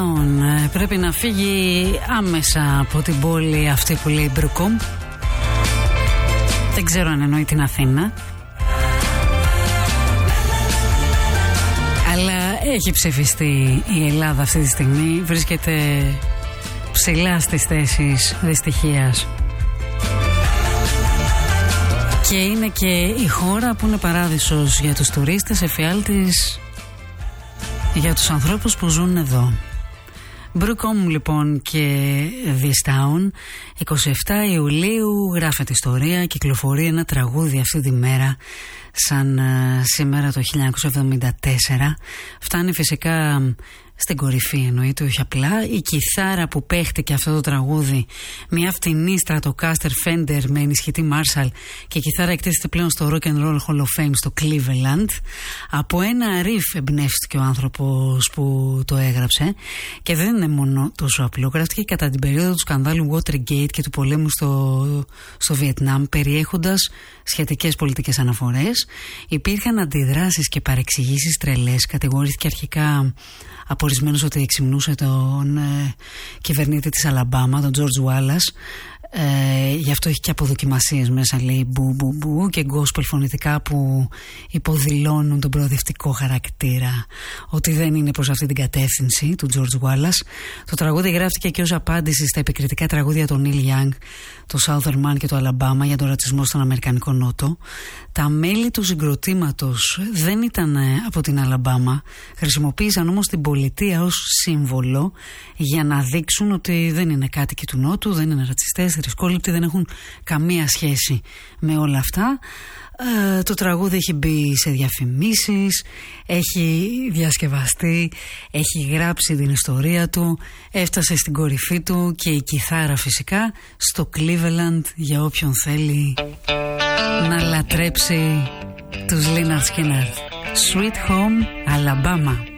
Πρέπει να φύγει άμεσα από την πόλη αυτή που λέει Μπρουκόμ. Δεν ξέρω αν εννοεί την Αθήνα, αλλά έχει ψηφιστεί η Ελλάδα αυτή τη στιγμή. Βρίσκεται ψηλά στις θέσεις δυστυχίας. Και είναι και η χώρα που είναι παράδεισος για τους τουρίστες, εφιάλτης για τους ανθρώπους που ζουν εδώ. Μπρουκόμ λοιπόν και This Town. 27 Ιουλίου γράφεται ιστορία, κυκλοφορεί ένα τραγούδι αυτή τη μέρα, σαν σήμερα το 1974. Φτάνει φυσικά στην κορυφή, εννοείται, όχι απλά. Η κιθάρα που παίχτηκε αυτό το τραγούδι, μια φτηνή Stratocaster Fender με ενισχυτή Marshall, και η κιθάρα εκτίθεται πλέον στο Rock and Roll Hall of Fame στο Cleveland. Από ένα riff εμπνεύστηκε ο άνθρωπος που το έγραψε, και δεν είναι μόνο τόσο απλό. Γράφτηκε κατά την περίοδο του σκανδάλου Watergate και του πολέμου στο Βιετνάμ, περιέχοντας σχετικές πολιτικές αναφορές. Υπήρχαν αντιδράσεις και παρεξηγήσεις τρελές. Κατηγορήθηκε αρχικά από ορισμένους ότι εξυμνούσε τον κυβερνήτη της Αλαμπάμα, τον George Wallace. Γι' αυτό έχει και αποδοκιμασίες μέσα, λέει, μπου και gospel φωνητικά που υποδηλώνουν τον προοδευτικό χαρακτήρα, ότι δεν είναι προς αυτή την κατεύθυνση του George Wallace. Το τραγούδι γράφτηκε και ως απάντηση στα επικριτικά τραγούδια των Neil Young, το Southern Man και το Alabama για τον ρατσισμό στον Αμερικανικό Νότο. Τα μέλη του συγκροτήματος δεν ήταν από την Αλαμπάμα, χρησιμοποίησαν όμως την πολιτεία ως σύμβολο για να δείξουν ότι δεν είναι κάτοικοι του Νότου, δεν είναι ρατσιστές, θρησκόληπτοι, δεν έχουν καμία σχέση με όλα αυτά. Το τραγούδι έχει μπει σε διαφημίσεις, έχει διασκευαστεί, έχει γράψει την ιστορία του, έφτασε στην κορυφή του, και η κιθάρα φυσικά στο Cleveland για όποιον θέλει να λατρέψει τους Lynyrd Skynyrd. Sweet Home Alabama.